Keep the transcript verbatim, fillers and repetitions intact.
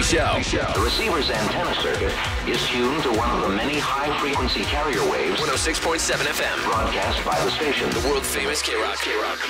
Show. The receiver's antenna circuit is tuned to one of the many high-frequency carrier waves one oh six point seven F M. broadcast by the station. The world-famous K-Rock. K-Rock.